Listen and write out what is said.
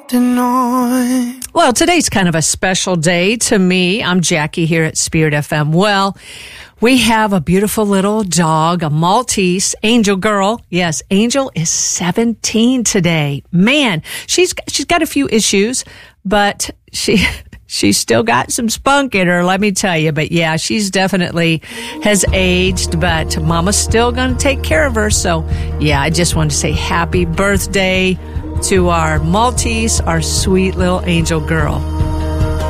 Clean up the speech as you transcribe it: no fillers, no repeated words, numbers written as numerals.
Well, today's kind of a special day to me. I'm Jackie here at Spirit FM. Well, we have a beautiful little dog, a Maltese, Angel girl. Yes, Angel is 17 today. Man, she's got a few issues, but she's still got some spunk in her, let me tell you. But yeah, she's definitely has aged, but Mama's still going to take care of her. So yeah, I just want to say happy birthday to our Maltese, our sweet little Angel girl.